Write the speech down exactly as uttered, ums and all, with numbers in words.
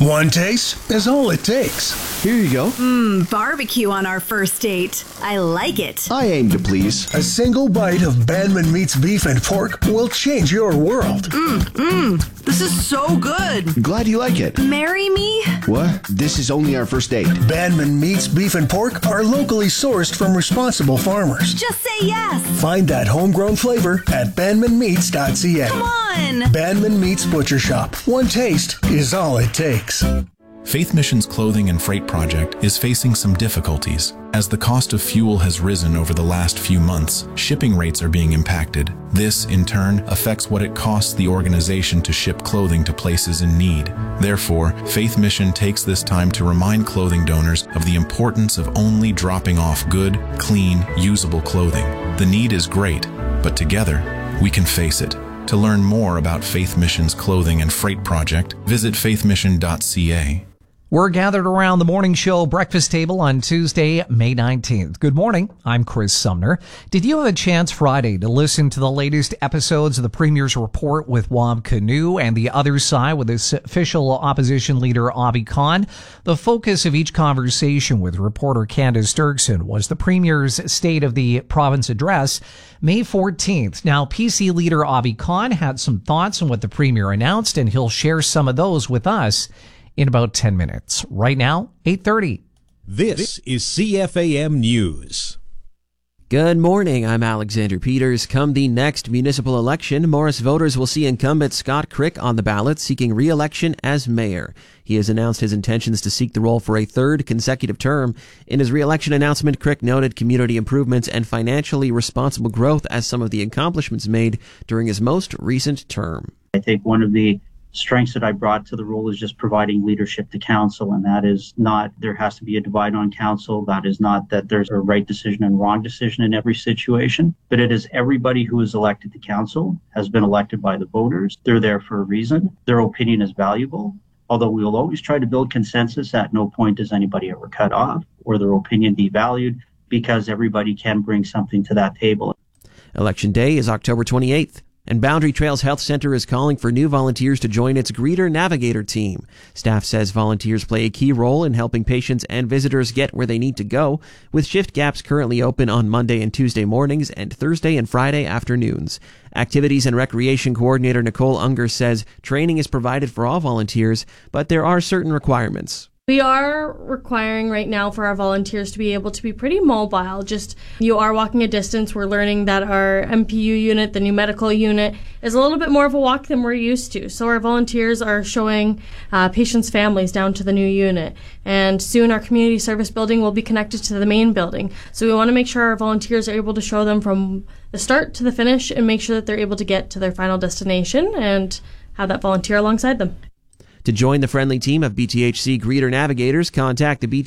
One taste is all it takes. Here you go. Mmm, barbecue on our first date. I like it. I aim to please. A single bite of Banman Meats beef and pork will change your world. Mmm, mmm. This is so good. Glad you like it. Marry me? What? This is only our first date. Banman Meats beef and pork are locally sourced from responsible farmers. Just say yes. Find that homegrown flavor at banman meats dot c a. Come on. Banman Meats Butcher Shop. One taste is all it takes. Faith Mission's clothing and freight project is facing some difficulties. As the cost of fuel has risen over the last few months, shipping rates are being impacted. This, in turn, affects what it costs the organization to ship clothing to places in need. Therefore, Faith Mission takes this time to remind clothing donors of the importance of only dropping off good, clean, usable clothing. The need is great, but together, we can face it. To learn more about Faith Mission's clothing and freight project, visit faith mission dot c a. We're gathered around the morning show breakfast table on Tuesday, May nineteenth. Good morning. I'm Chris Sumner. Did you have a chance Friday to listen to the latest episodes of the Premier's Report with Wab Kinew and the other side with its official opposition leader, Abi Khan? The focus of each conversation with reporter Candace Dirksen was the Premier's State of the Province address, May fourteenth. Now, P C leader Abi Khan had some thoughts on what the Premier announced, and he'll share some of those with us in about ten minutes. Right now, eight thirty. This is C F A M News. Good morning, I'm Alexander Peters. Come the next municipal election, Morris voters will see incumbent Scott Crick on the ballot seeking re-election as mayor. He has announced his intentions to seek the role for a third consecutive term. In his re-election announcement, Crick noted community improvements and financially responsible growth as some of the accomplishments made during his most recent term. I think one of the strengths that I brought to the role is just providing leadership to council, and that is not there has to be a divide on council. That is not that there's a right decision and wrong decision in every situation, but it is everybody who is elected to council has been elected by the voters. They're there for a reason. Their opinion is valuable. Although we will always try to build consensus, at no point does anybody ever cut off or their opinion devalued, because everybody can bring something to that table. Election day is October twenty-eighth. And Boundary Trails Health Center is calling for new volunteers to join its Greeter Navigator team. Staff says volunteers play a key role in helping patients and visitors get where they need to go, with shift gaps currently open on Monday and Tuesday mornings and Thursday and Friday afternoons. Activities and Recreation Coordinator Nicole Unger says training is provided for all volunteers, but there are certain requirements. We are requiring right now for our volunteers to be able to be pretty mobile. Just you are walking a distance. We're learning that our M P U unit, the new medical unit, is a little bit more of a walk than we're used to. So our volunteers are showing uh, patients' families down to the new unit. And soon our community service building will be connected to the main building. So we want to make sure our volunteers are able to show them from the start to the finish and make sure that they're able to get to their final destination and have that volunteer alongside them. To join the friendly team of B T H C Greeter Navigators, contact the B T